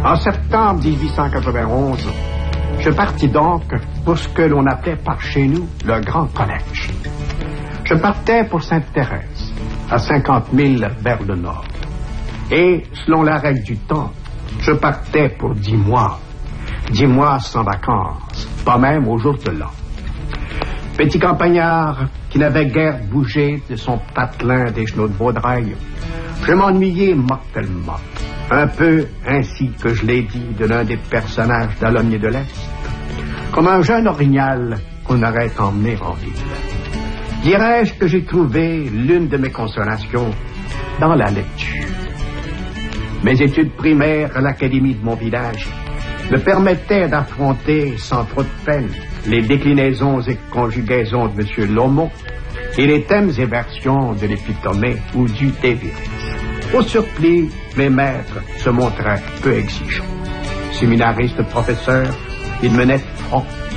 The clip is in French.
En septembre 1891, je partis donc pour ce que l'on appelait par chez nous le Grand Collège. Je partais pour Sainte-Thérèse, à 50 000 vers le nord. Et, selon la règle du temps, je partais pour 10 mois. 10 mois sans vacances, pas même au jour de l'an. Petit campagnard qui n'avait guère bougé de son patelin des genoux de Vaudreuil, je m'ennuyais mortellement. Un peu ainsi que je l'ai dit de l'un des personnages d'Alomnier de l'Est, comme un jeune orignal qu'on aurait emmené en ville. Dirais-je que j'ai trouvé l'une de mes consolations dans la lecture. Mes études primaires à l'académie de mon village me permettaient d'affronter sans trop de peine les déclinaisons et conjugaisons de M. Lomont et les thèmes et versions de l'Épitoméée ou du Débit. Au surplis, mes maîtres se montraient peu exigeants. Séminaristes professeurs, ils menaient francs